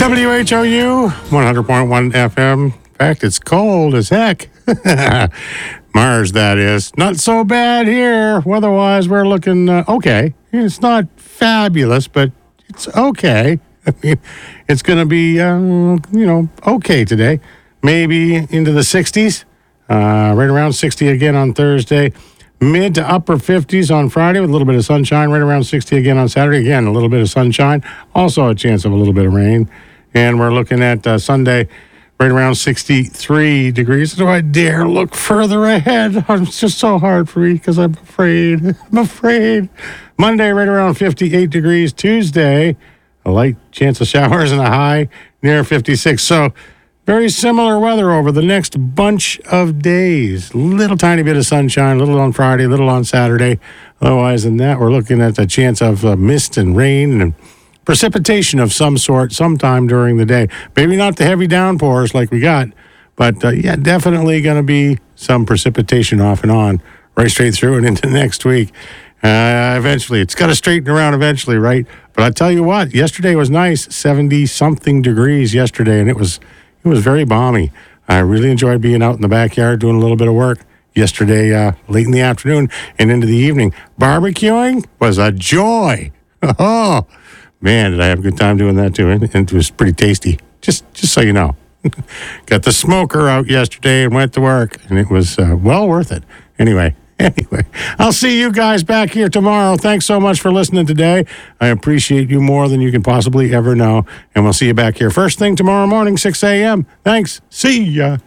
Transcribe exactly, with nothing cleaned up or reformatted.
W H O U, one hundred point one F M. In fact, it's cold as heck. Mars, that is. Not so bad here. Weather-wise, we're looking uh, okay. It's not fabulous, but it's okay. I mean, it's going to be, uh, you know, okay today. Maybe into the sixties. Uh, right around sixty again on Thursday. Mid to upper fifties on Friday with a little bit of sunshine. Right around sixty again on Saturday. Again, a little bit of sunshine. Also a chance of a little bit of rain. And we're looking at uh, Sunday right around sixty-three degrees. Do I dare look further ahead? It's just so hard for me because I'm afraid. I'm afraid. Monday right around fifty-eight degrees. Tuesday, a light chance of showers and a high near fifty-six. So very similar weather over the next bunch of days. Little tiny bit of sunshine, little on Friday, little on Saturday. Otherwise than that, we're looking at a chance of uh, mist and rain and precipitation of some sort sometime during the day. Maybe not the heavy downpours like we got, but uh, yeah, definitely going to be some precipitation off and on right straight through and into next week. Uh, eventually, it's got to straighten around eventually, right? But I tell you what, yesterday was nice, seventy-something degrees yesterday, and it was it was very balmy. I really enjoyed being out in the backyard doing a little bit of work yesterday, uh, late in the afternoon and into the evening. Barbecuing was a joy. Oh, man, did I have a good time doing that too. And it was pretty tasty, just just so you know. Got the smoker out yesterday and went to work, and it was uh, well worth it. Anyway, anyway, I'll see you guys back here tomorrow. Thanks so much for listening today. I appreciate you more than you can possibly ever know. And we'll see you back here first thing tomorrow morning, six a.m. Thanks. See ya.